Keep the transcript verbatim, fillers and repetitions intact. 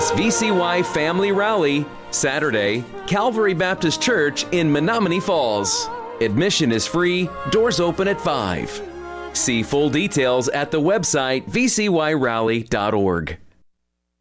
this V C Y Family Rally, Saturday, Calvary Baptist Church in Menominee Falls. Admission is free, doors open at five. See full details at the website v c y rally dot org.